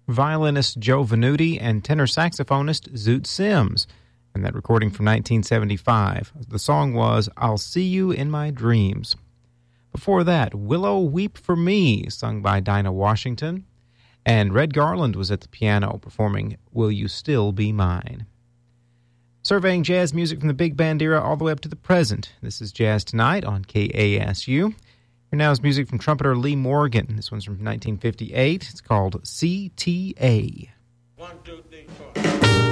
violinist Joe Venuti and tenor saxophonist Zoot Sims, and that recording from 1975. The song was I'll See You in My Dreams. Before that, Willow Weep for Me, sung by Dinah Washington, and Red Garland was at the piano performing Will You Still Be Mine. Surveying jazz music from the big band era all the way up to the present. This is Jazz Tonight on KASU. Here now is music from trumpeter Lee Morgan. This one's from 1958. It's called CTA. 1, 2, 3, 4.